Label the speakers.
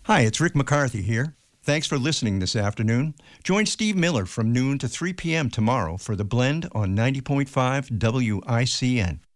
Speaker 1: Hi, it's Rick McCarthy here. Thanks for listening this afternoon. Join Steve Miller from noon to 3 p.m. tomorrow for The Blend on 90.5 WICN.